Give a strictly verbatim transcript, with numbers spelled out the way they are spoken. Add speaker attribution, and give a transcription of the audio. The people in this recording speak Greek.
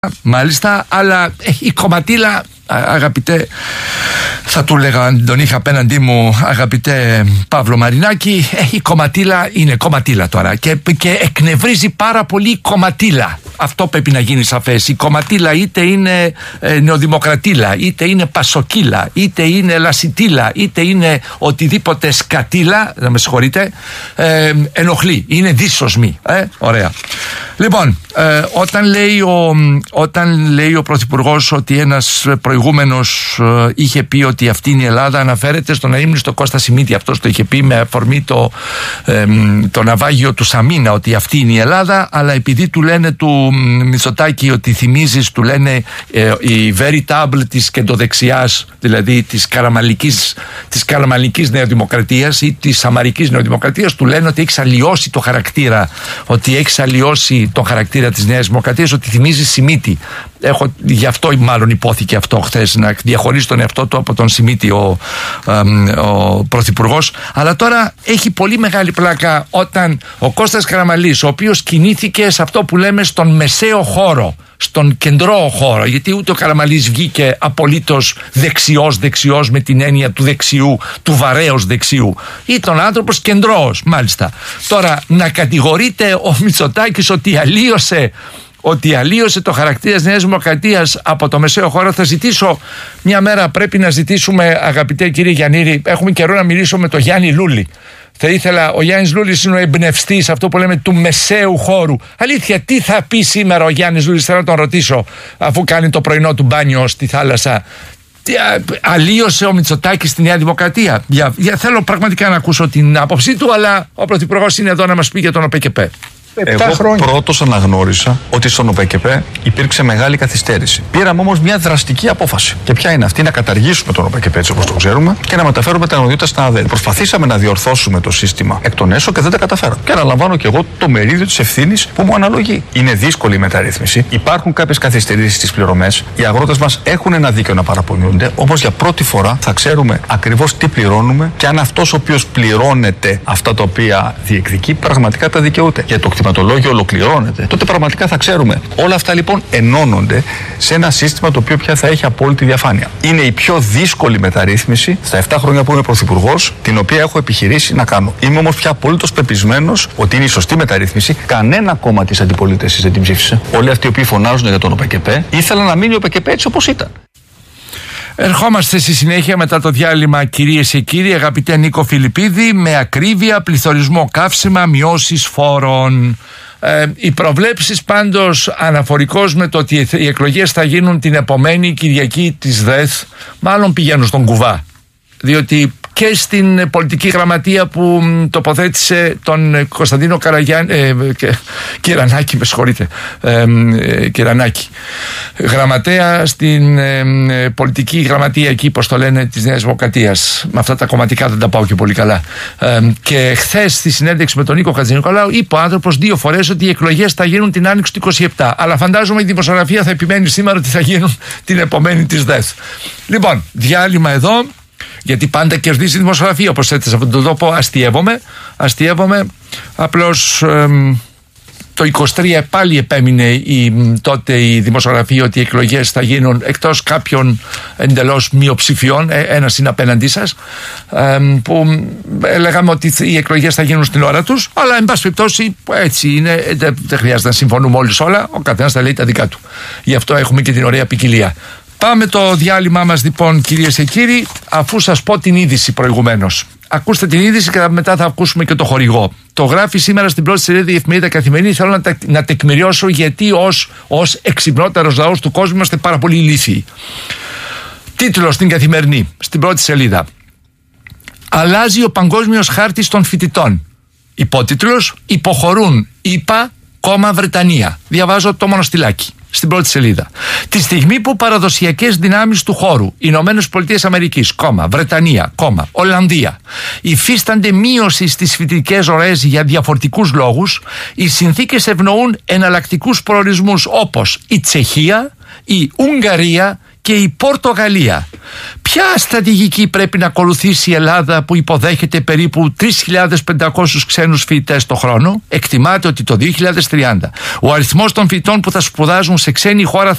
Speaker 1: Μάλιστα, αλλά η κομματίλα, αγαπητέ, θα του λέγα αν τον είχα απέναντί μου, αγαπητέ Παύλο Μαρινάκη, η κομματίλα είναι κομματίλα τώρα και, και εκνευρίζει πάρα πολύ η κομματίλα. Αυτό πρέπει να γίνει σαφές. Η κομματίλα είτε είναι ε, νεοδημοκρατίλα, είτε είναι πασοκίλα, είτε είναι λασιτήλα, είτε είναι οτιδήποτε σκατήλα, να με συγχωρείτε, ε, ενοχλεί. Είναι δύσοσμη. Ε, ωραία. Λοιπόν, ε, όταν, λέει ο, όταν λέει ο Πρωθυπουργός ότι ένας προηγούμενος ε, είχε πει ότι αυτή είναι η Ελλάδα, αναφέρεται στον αείμνηστο Κώστα Σιμίτη. Αυτός το είχε πει με αφορμή το, ε, το ναυάγιο του Σαμίνα, ότι αυτή είναι η Ελλάδα, αλλά επειδή του λένε του Μητσοτάκη ότι θυμίζεις, του λένε ε, η veritable της κεντροδεξιάς, δηλαδή της καραμαλικής, της καραμαλικής νεοδημοκρατίας ή της σαμαρικής νεοδημοκρατίας, του λένε ότι έχεις αλλοιώσει το χαρακτήρα, ότι έχεις αλλοιώσει τον χαρακτήρα της Νέας Δημοκρατίας, ότι θυμίζει Σιμίτη. Έχω, γι' αυτό μάλλον υπόθηκε αυτό χθες, να διαχωρίσει τον εαυτό του από τον Σιμίτη ο, ε, ο Πρωθυπουργός. Αλλά τώρα έχει πολύ μεγάλη πλάκα όταν ο Κώστας Καραμαλής, ο οποίος κινήθηκε σε αυτό που λέμε στον μεσαίο χώρο, στον κεντρό χώρο, γιατί ούτε ο Καραμαλής βγήκε απολύτως δεξιός δεξιός με την έννοια του δεξιού, του βαρέως δεξιού. Ήταν άνθρωπος κεντρός, μάλιστα. Τώρα να κατηγορείται ο Μητσοτάκης ότι αλλίωσε ότι αλλίωσε το χαρακτήρα της Νέας Δημοκρατίας από το μεσαίο χώρο. Θα ζητήσω μια μέρα, πρέπει να ζητήσουμε, αγαπητέ κύριε Γιαννήρη, έχουμε καιρό να μιλήσω με τον Γιάννη Λούλη. Θα ήθελα, ο Γιάννης Λούλης είναι ο εμπνευστής, αυτό που λέμε, του μεσαίου χώρου. Αλήθεια, τι θα πει σήμερα ο Γιάννης Λούλης, θέλω να τον ρωτήσω, αφού κάνει το πρωινό του μπάνιο στη θάλασσα. Τι, α, αλλίωσε ο Μητσοτάκης στη Νέα Δημοκρατία? Για, για, θέλω πραγματικά να ακούσω την άποψή του, αλλά ο Πρωθυπουργός είναι εδώ να μας πει για τον ΟΠΕΚΕΠΕ.
Speaker 2: Εγώ πρώτος αναγνώρισα ότι στον ΟΠΕΚΕΠΕ υπήρξε μεγάλη καθυστέρηση. Πήραμε όμως μια δραστική απόφαση. Και ποια είναι αυτή? Να καταργήσουμε τον ΟΠΕΚΕΠΕ έτσι όπως το ξέρουμε και να μεταφέρουμε τα αρμοδιότητα στα ΑΔΕ. Προσπαθήσαμε να διορθώσουμε το σύστημα εκ των έσω και δεν τα καταφέραμε. Και αναλαμβάνω και εγώ το μερίδιο της ευθύνης που μου αναλογεί. Είναι δύσκολη η μεταρρύθμιση. Υπάρχουν κάποιες καθυστερήσεις στις πληρωμές. Οι αγρότες μας έχουν ένα δίκαιο να παραπονιούνται. Όμως για πρώτη φορά θα ξέρουμε ακριβώς τι πληρώνουμε και αν αυτός ο οποίος πληρώνεται αυτά τα οποία διεκδικεί πραγματικά τα δικαιούται. Για το κτηματολόγιο ολοκληρώνεται, τότε πραγματικά θα ξέρουμε. Όλα αυτά λοιπόν ενώνονται σε ένα σύστημα το οποίο πια θα έχει απόλυτη διαφάνεια. Είναι η πιο δύσκολη μεταρρύθμιση στα επτά χρόνια που είμαι πρωθυπουργός, την οποία έχω επιχειρήσει να κάνω. Είμαι όμως πια απολύτως πεπισμένος ότι είναι η σωστή μεταρρύθμιση. Κανένα κόμμα της αντιπολίτευσης δεν την ψήφισε. Όλοι αυτοί οι οποίοι φωνάζουν για τον ΟΠΕΚΕΠΕ ήθελαν να μείνει ο ΟΠΕΚΕΠΕ έτσι όπως ήταν.
Speaker 1: Ερχόμαστε στη συνέχεια μετά το διάλειμμα, κυρίες και κύριοι, αγαπητέ Νίκο Φιλιππίδη, με ακρίβεια, πληθωρισμό, καύσιμα, μειώσεις φόρων. Ε, οι προβλέψεις πάντως αναφορικώς με το ότι οι εκλογές θα γίνουν την επομένη Κυριακή της ΔΕΘ μάλλον πηγαίνουν στον κουβά, διότι και στην πολιτική γραμματεία που τοποθέτησε τον Κωνσταντίνο Καραγιάννη, ε, και, Κυρανάκη, με συγχωρείτε, ε, ε, Κυρανάκη, γραμματέα στην ε, πολιτική γραμματεία εκεί, πώς το λένε, της Νέας Δημοκρατίας. Με αυτά τα κομματικά δεν τα πάω και πολύ καλά. Ε, και χθες στη συνέντευξη με τον Νίκο Χατζηνικολάου είπε ο άνθρωπος δύο φορές ότι οι εκλογές θα γίνουν την άνοιξη του είκοσι επτά. Αλλά φαντάζομαι η δημοσιογραφία θα επιμένει σήμερα ότι θα γίνουν την επομένη της ΔΕΘ. Λοιπόν, διάλειμμα εδώ. Γιατί πάντα κερδίζει η δημοσιογραφία, όπως έτσι σε αυτόν τον τόπο. Αστειεύομαι, αστειεύομαι. Απλώς εμ, το είκοσι τρία πάλι επέμεινε η, τότε η δημοσιογραφία ότι οι εκλογές θα γίνουν, εκτός κάποιων εντελώς μειοψηφιών, ε, ένας είναι απέναντί σας, εμ, που λέγαμε ότι οι εκλογές θα γίνουν στην ώρα τους, αλλά εν πάση περιπτώσει έτσι είναι, δεν, δεν χρειάζεται να συμφωνούμε όλοι σε όλα, ο καθένας θα λέει τα δικά του. Γι' αυτό έχουμε και την ωραία ποικιλία. Πάμε το διάλειμμά μας λοιπόν, κυρίες και κύριοι, αφού σας πω την είδηση προηγουμένως. Ακούστε την είδηση και μετά θα ακούσουμε και το χορηγό. Το γράφει σήμερα στην πρώτη σελίδα η εφημερίδα Καθημερινή. Θέλω να, τα, να τεκμηριώσω γιατί ως, ως εξυπνότερος λαός του κόσμου είμαστε πάρα πολύ ηλίθιοι. Τίτλος στην Καθημερινή, στην πρώτη σελίδα. Αλλάζει ο παγκόσμιος χάρτης των φοιτητών. Υπότιτλος, υποχωρούν ΗΠΑ, κόμμα Βρετανία. Διαβάζω το μονοστιλάκι. Στην πρώτη σελίδα. Τη στιγμή που παραδοσιακές δυνάμεις του χώρου, Ηνωμένες Πολιτείες Αμερικής, κόμμα, Βρετανία, κόμμα, Ολλανδία, υφίστανται μείωση στις φοιτητικές ροές για διαφορετικούς λόγους, οι συνθήκες ευνοούν εναλλακτικούς προορισμούς όπως η Τσεχία, η Ουγγαρία και η Πορτογαλία. Ποια στρατηγική πρέπει να ακολουθήσει η Ελλάδα που υποδέχεται περίπου τρεις χιλιάδες πεντακόσιους ξένους φοιτητές το χρόνο? Εκτιμάται ότι το δύο χιλιάδες τριάντα ο αριθμός των φοιτητών που θα σπουδάζουν σε ξένη χώρα